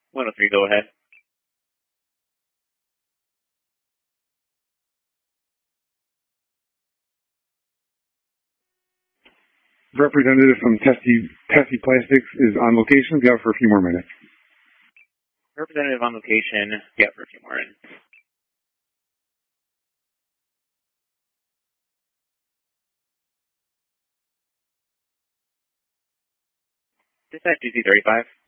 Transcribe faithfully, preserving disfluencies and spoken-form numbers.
one oh three, go ahead. Representative from Tessie, Tessie Plastics is on location. Be out for a few more minutes. Representative on location. Be out for a few more minutes. Dispatch D C thirty-five.